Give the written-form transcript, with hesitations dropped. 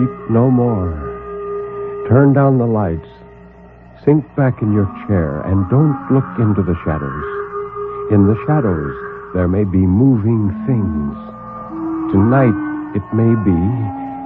No more. Turn down the lights. Sink back in your chair and don't look into the shadows. In the shadows, there may be moving things. Tonight, it may be